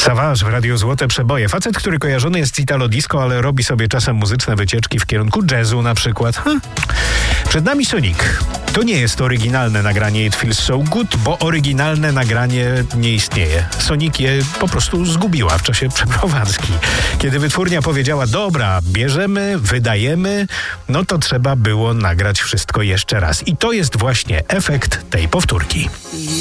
Savage w Radiu Złote Przeboje. Facet, który kojarzony jest z Italo Disco, ale robi sobie czasem muzyczne wycieczki w kierunku jazzu na przykład. Przed nami Sonic. To nie jest oryginalne nagranie It Feels So Good, bo oryginalne nagranie nie istnieje. Sonic je po prostu zgubiła w czasie przeprowadzki. Kiedy wytwórnia powiedziała, dobra, bierzemy, wydajemy, no to trzeba było nagrać wszystko jeszcze raz. I to jest właśnie efekt tej powtórki.